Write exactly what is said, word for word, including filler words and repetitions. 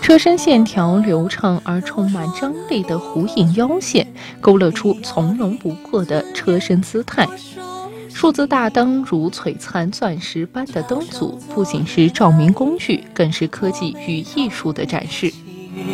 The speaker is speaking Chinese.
车身线条流畅而充满张力的弧影腰线，勾勒出从容不迫的车身姿态。数字大灯如璀璨钻石般的灯组，不仅是照明工具，更是科技与艺术的展示。